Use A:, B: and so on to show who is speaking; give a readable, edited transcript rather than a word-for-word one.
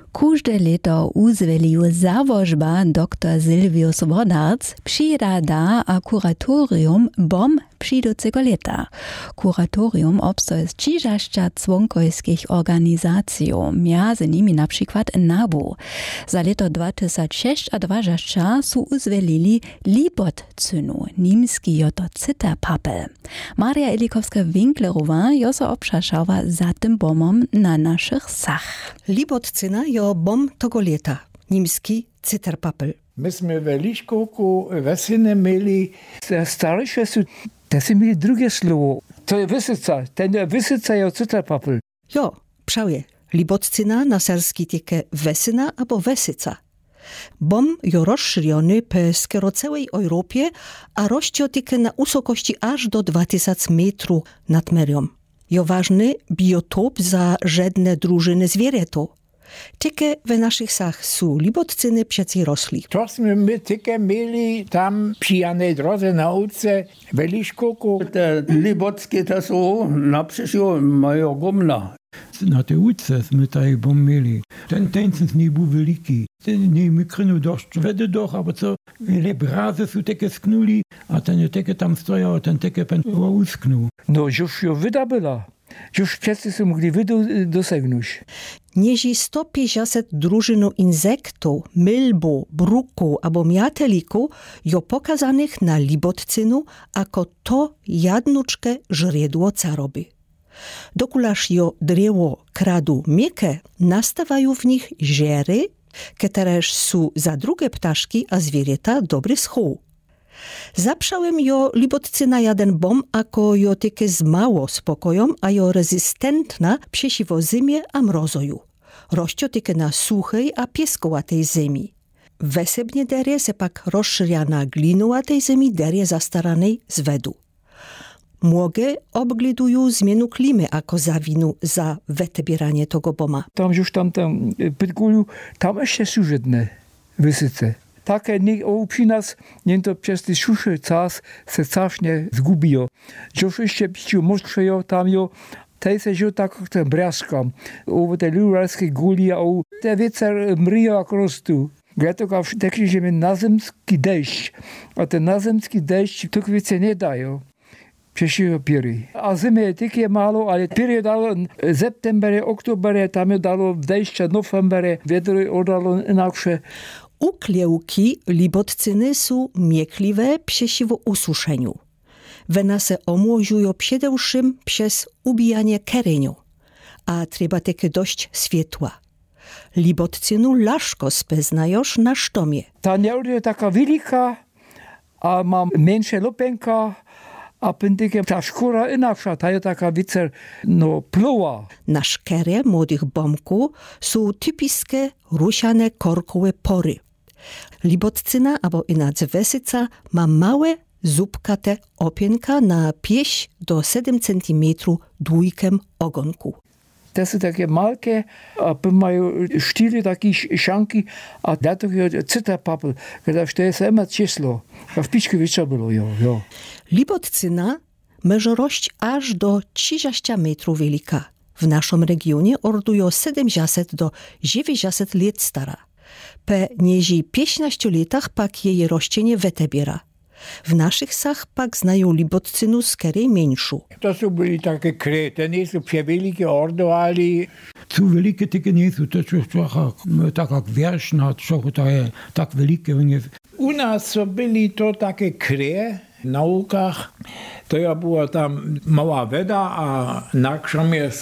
A: Każde leto uzwelił zawożba dr Silvius Wodharc przyrada a kuratorium BOM przyjducego leta. Kuratorium obstoje z 30 członkowskich organizacji, między nimi na przykład NABU. Za leto 2006 a 2020 są uzwelili Libotcynu, niemski joto Zitterpappel. Maria Elikowska-Winklerowa joso obszaszała za tym BOMom na naszych sach.
B: Libotcyna jo BOM tego leta, niemski Zitterpappel.
C: Myśmy w Liszkoku wesyny mieli starsze, to są mieli drugie słowo. To jest wysyca, ten wysyca jo Zitterpappel.
B: Jo, prawie. Libotcyna na serski takie wesyna albo wesyca. BOM jo rozszerzony po skoro całej Europie, a rośnie tylko na wysokości aż do 2000 metrów nad merią. Jo ważny biotop za żadne drużyny zwierzęta. Tylko w naszych sach są libotcyny przecie rosli.
C: Tośmy my tylko mieli tam przy janej drodze na ulicy w Liszkoku.
D: Te libockie to są na przyszło mają gumna.
E: Na tej ulicy my tutaj BOM mieli. Ten tencens nie był wielki. Nie mikrynu dość, wedy doch, ale co, ile brazy są takie sknuli, a ten takie tam stoją, a ten takie pętło usknął.
C: No już jo wyda była. Już wszyscy są mogli wydu dosięgnąć.
B: Nieży 150 drużyn insektów, mylbu, bruku albo miateliku jo pokazanych na Libotcynu, jako to jadnuczkę żriedło caroby. Dokulaż jo drewo kradu mieke, nastawają w nich żery, któreż są za drugie ptaszki a zwierzęta dobry schół. Zaprzałem jo Libotcyna jeden BOM, ako jo tyke z mało spokojom, a jo rezystentna przeciwo zimie a mrozoju. Rościo tyke na suchej a pieskołatej ziemi. Wesebnie derie se pak rozszerza na glinowatej ziemi derie zastaranej z wedu. Młoge obglidują zmienu klimy ako zawinu za wetebieranie tego BOMa.
C: Tam już tam pytkuju, tam jeszcze są żadne wysyce. Takie nie przy nas, nie to przez ten suszy czas se strasznie zgubiło. Już jeszcze piciu mostrzejo tam jo, tej se jo tak ten braskam. O te luralskie guli, o te wiece mryjo jak rostu. Dlatego taki, że my nazemski deszcz, a ten nazemski deszcz to wiece nie dają. Przesiło piry. A zimy takie mało, ale piry dało w septembrze, oktobrze, tam je dało w deszczu, novembrze, wiatry oddalo inaksze.
B: Uklewki libotcyny są miekliwe przeciwko ususzeniu. One se omłożują przede wszystkim przez ubijanie kereniu, a trzeba takie dość światła. Libotcynu laszko speznajosz na sztomie.
C: Ta nie jest taka wielka, a mam mniejsze lopenka, a pędykiem ta skóra inaczej, ta jest taka wicer, no, pluła.
B: Na szkerę młodych bomków są typiskie rusiane korkowe pory. Libotcyna albo inaczej wesyca ma małe, zupkate opienka na 5 do 7 cm długim ogonku.
C: To są takie malkie, a mają 4 takie szanki, a dlatego jest Zitterpappel, kiedy to jest immer cisło. A w piczku wieczo było, jo.
B: Libotcyna może rość aż do 30 metrów wielka. W naszym regionie ordują 70 do 90 lat stara. Po nieży 15 latach pak jej rościenie wetebiera. W naszych sach pak znają Libotcynu skerej mniejszą.
C: To są byli takie kry, to nie są przewielkie ordo, ale...
E: Zu wielkie takie nie są, to jest tak jak wierszna, tak wielkie.
C: U nas byli to takie kry na łukach, to ja była tam mała weda, a na krzemie